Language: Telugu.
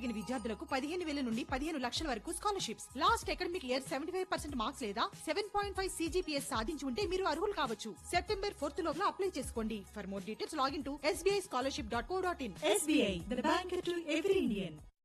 కలిగిన విద్యార్థులకు 15,000 నుండి 15 లక్షల వరకు scholarships. Last academic year 75% marks లేదా 7.5 CGPS సాధించి ఉంటే మీరు అర్హులు కావచ్చు. సెప్టెంబర్ 4th లోపల అప్లై చేసుకోండి. For more details login to sbischolarship.co.in. SBI, the bank to every Indian.